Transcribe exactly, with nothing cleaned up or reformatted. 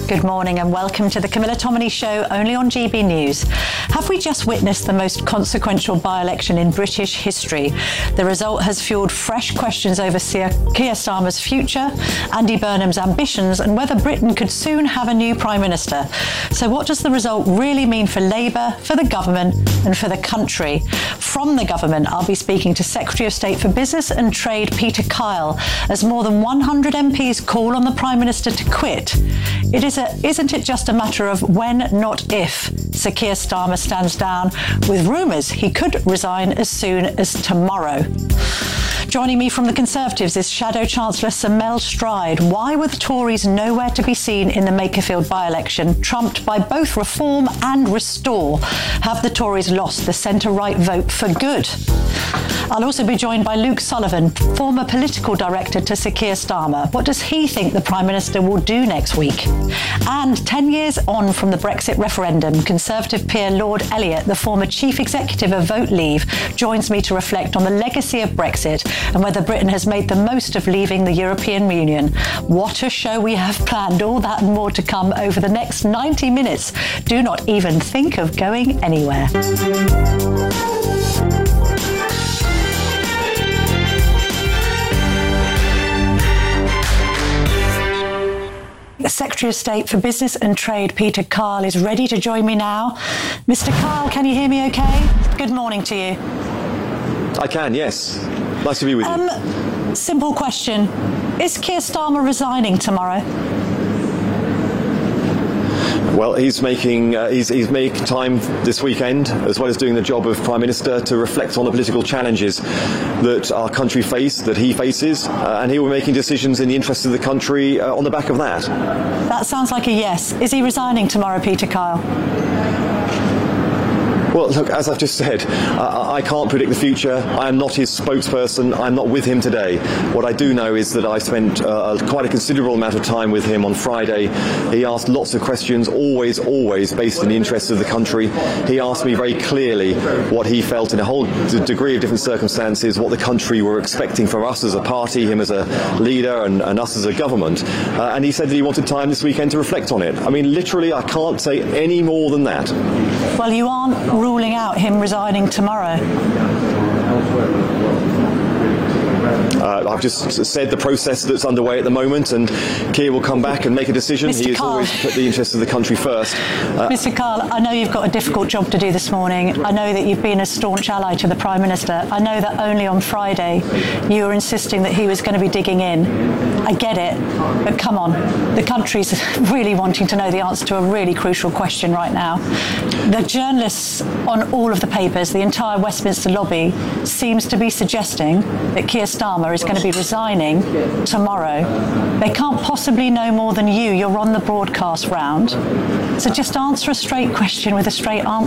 Good morning and welcome to the Camilla Tominey Show, only on G B News. Have we just witnessed the most consequential by-election in British history? The result has fueled fresh questions over Keir Starmer's future, Andy Burnham's ambitions, and whether Britain could soon have a new Prime Minister. So what does the result really mean for Labour, for the government and for the country? From the government, I'll be speaking to Secretary of State for Business and Trade, Peter Kyle, as more than one hundred M Ps call on the Prime Minister to quit. It is a, isn't it just a matter of when, not if, Sir Keir Starmer stands down, with rumours he could resign as soon as tomorrow. Joining me from the Conservatives is Shadow Chancellor Sir Mel Stride. Why were the Tories nowhere to be seen in the Makerfield by-election, trumped by both reform and restore? Have the Tories lost the centre-right vote for good? I'll also be joined by Luke Sullivan, former political director to Sir Keir Starmer. What does he think the Prime Minister will do next week? And ten years on from the Brexit referendum, Conservative peer Lord Elliott, the former chief executive of Vote Leave, joins me to reflect on the legacy of Brexit and whether Britain has made the most of leaving the European Union. What a show we have planned. All that and more to come over the next ninety minutes. Do not even think of going anywhere. The Secretary of State for Business and Trade, Peter Kyle, is ready to join me now. Mister Kyle, can you hear me okay? Good morning to you. I can, yes. Nice to be with you. Um, simple question. Is Keir Starmer resigning tomorrow? Well, he's making uh, he's, he's making time this weekend, as well as doing the job of Prime Minister, to reflect on the political challenges that our country face, that he faces, uh, and he will be making decisions in the interests of the country uh, on the back of that. That sounds like a yes. Is he resigning tomorrow, Peter Kyle? Well, look, as I've just said, uh, I can't predict the future. I am not his spokesperson. I'm not with him today. What I do know is that I spent uh, quite a considerable amount of time with him on Friday. He asked lots of questions, always, always based in the interests of the country. He asked me very clearly what he felt in a whole d- degree of different circumstances, what the country were expecting from us as a party, him as a leader, and, and us as a government. Uh, and he said that he wanted time this weekend to reflect on it. I mean, literally, I can't say any more than that. Well, you aren't ruling out him resigning tomorrow. Uh, I've just said the process that's underway at the moment, and Keir will come back and make a decision. Mister He has Kyle. always put the interests of the country first. Uh, Mister Kyle, I know you've got a difficult job to do this morning. I know that you've been a staunch ally to the Prime Minister. I know that only on Friday you were insisting that he was going to be digging in. I get it, but come on. The country's really wanting to know the answer to a really crucial question right now. The journalists on all of the papers, the entire Westminster lobby, seems to be suggesting that Keir Starmer is going to be resigning tomorrow. They can't possibly know more than you. You're on the broadcast round. So just answer a straight question with a straight answer.